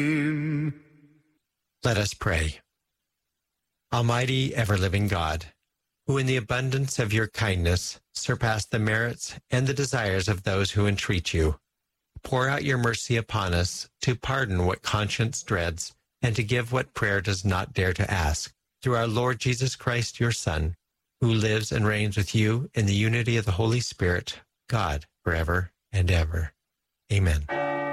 Let us pray. Almighty, ever-living God, who in the abundance of your kindness surpass the merits and the desires of those who entreat you, pour out your mercy upon us to pardon what conscience dreads and to give what prayer does not dare to ask. Through our Lord Jesus Christ, your Son, who lives and reigns with you in the unity of the Holy Spirit, God, forever and ever. Amen.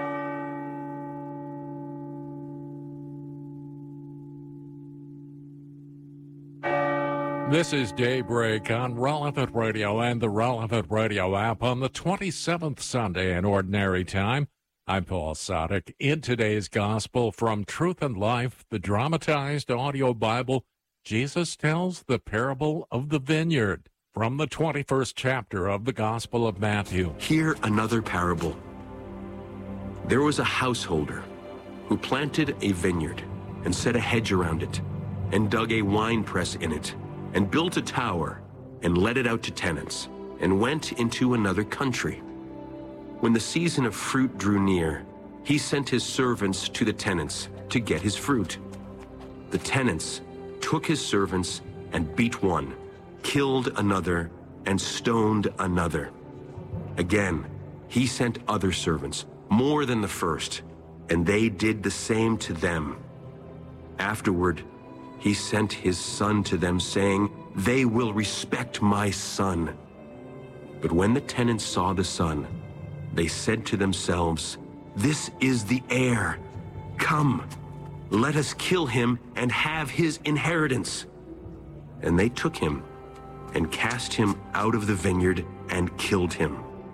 This is Daybreak on Relevant Radio and the Relevant Radio app on the 27th Sunday in Ordinary Time. I'm Paul Sadek. In today's Gospel from Truth and Life, the dramatized audio Bible, Jesus tells the parable of the vineyard from the 21st chapter of the Gospel of Matthew. Hear another parable. There was a householder who planted a vineyard and set a hedge around it and dug a winepress in it and built a tower and let it out to tenants and went into another country. When the season of fruit drew near, he sent his servants to the tenants to get his fruit. The tenants took his servants and beat one, killed another, and stoned another. Again, he sent other servants, more than the first, and they did the same to them. Afterward, he sent his son to them, saying, "They will respect my son." But when the tenants saw the son, they said to themselves, "This is the heir. Come, let us kill him and have his inheritance." And they took him and cast him out of the vineyard and killed him.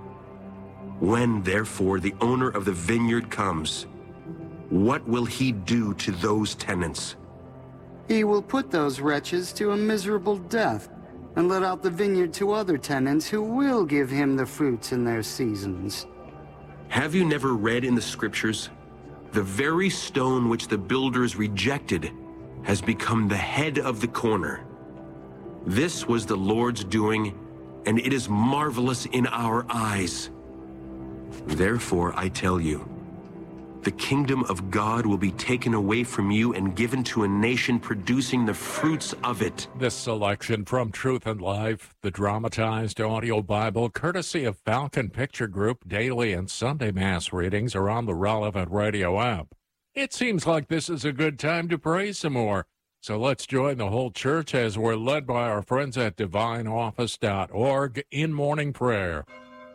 When, therefore, the owner of the vineyard comes, what will he do to those tenants? He will put those wretches to a miserable death and let out the vineyard to other tenants who will give him the fruits in their seasons. Have you never read in the scriptures, the very stone which the builders rejected has become the head of the corner? This was the Lord's doing, and it is marvelous in our eyes. Therefore, I tell you, the kingdom of God will be taken away from you and given to a nation producing the fruits of it. This selection from Truth and Life, the dramatized audio Bible, courtesy of Falcon Picture Group, daily and Sunday Mass readings are on the Relevant Radio app. It seems like this is a good time to pray some more. So let's join the whole church as we're led by our friends at divineoffice.org in morning prayer.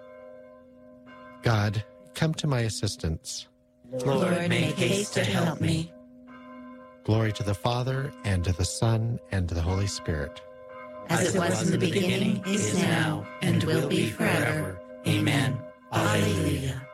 God, come to my assistance. Lord, make haste to help me. Glory to the Father, and to the Son, and to the Holy Spirit. As it was in the beginning, is now, and will be forever. Amen. Alleluia.